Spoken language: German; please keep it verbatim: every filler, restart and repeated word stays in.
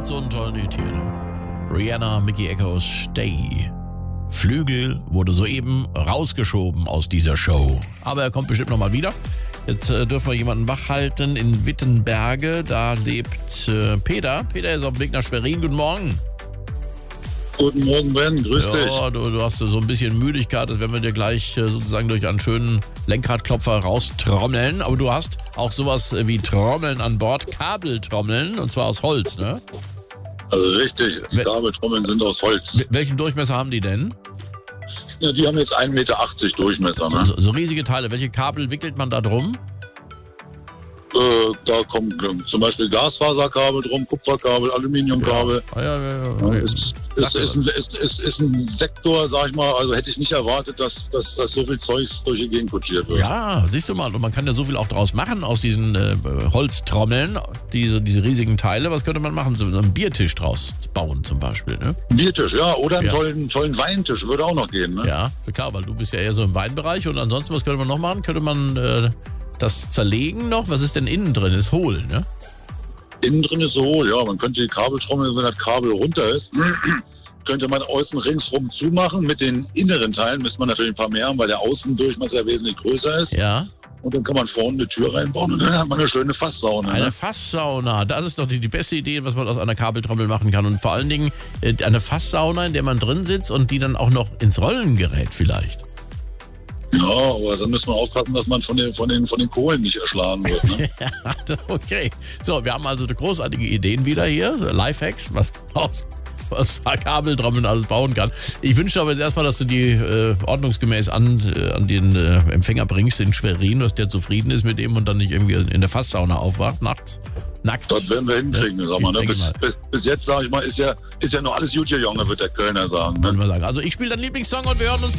so einen tollen Hit hier. Ne? Rihanna, Mickey Echoes, Stay. Flügel wurde soeben rausgeschoben aus dieser Show. Aber er kommt bestimmt nochmal wieder. Jetzt äh, dürfen wir jemanden wachhalten in Wittenberge. Da lebt äh, Peter. Peter ist auf dem Weg nach Schwerin. Guten Morgen. Guten Morgen, Ben. Grüß dich. Ja, du, du hast so ein bisschen Müdigkeit. Das werden wir dir gleich äh, sozusagen durch einen schönen Lenkradklopfer raustrommeln. Aber du hast auch sowas wie Trommeln an Bord. Kabeltrommeln. Und zwar aus Holz, ne? Also richtig. Die Kabeltrommeln sind aus Holz. Welchen Durchmesser haben die denn? Ja, die haben jetzt ein Meter achtzig Durchmesser. Ne? So, so, so riesige Teile. Welche Kabel wickelt man da drum? Äh, da kommen äh, zum Beispiel Glasfaserkabel drum, Kupferkabel, Aluminiumkabel. Ja, ja, ja, ja, okay. Ja, ist, ist, ist, ein, ist, ist, ist ein Sektor, sag ich mal, also hätte ich nicht erwartet, dass, dass, dass so viel Zeugs durch die Gegend kutschiert wird. Ja, siehst du mal, und man kann ja so viel auch draus machen aus diesen äh, Holztrommeln, diese, diese riesigen Teile. Was könnte man machen? So einen Biertisch draus bauen zum Beispiel, ne? Ein Biertisch, ja, oder einen Ja. tollen, tollen Weintisch würde auch noch gehen, ne? Ja, klar, weil du bist ja eher so im Weinbereich. Und ansonsten, was könnte man noch machen? Könnte man äh, das zerlegen noch? Was ist denn innen drin? Ist hohl, ne? Innen drin ist so hohl, ja, man könnte die Kabeltrommel, wenn das Kabel runter ist, könnte man außen ringsrum zumachen. Mit den inneren Teilen müsste man natürlich ein paar mehr haben, weil der Außendurchmesser wesentlich größer ist. Ja. Und dann kann man vorne eine Tür reinbauen und dann hat man eine schöne Fasssauna. Eine Ne? Fasssauna, das ist doch die, die beste Idee, was man aus einer Kabeltrommel machen kann. Und vor allen Dingen äh, eine Fasssauna, in der man drin sitzt und die dann auch noch ins Rollen gerät vielleicht. Ja, aber dann müssen wir aufpassen, dass man von den, von den, von den Kohlen nicht erschlagen wird. Ne? Ja, okay. So, wir haben also großartige Ideen wieder hier. So Lifehacks, was aus was Kabeltrommeln alles bauen kann. Ich wünsche aber jetzt erstmal, dass du die äh, ordnungsgemäß an, äh, an den äh, Empfänger bringst in Schwerin, dass der zufrieden ist mit dem und dann nicht irgendwie in der Fasssauna aufwacht nachts. Nackt. Das werden wir hinkriegen, Ja, sag mal, ne? ich denke bis, mal. bis, bis jetzt, sag ich mal, ist ja, ist ja noch alles gut, Junge, wird der Kölner sagen. Ne? Wollen wir sagen. Also ich spiele deinen Lieblingssong und wir hören uns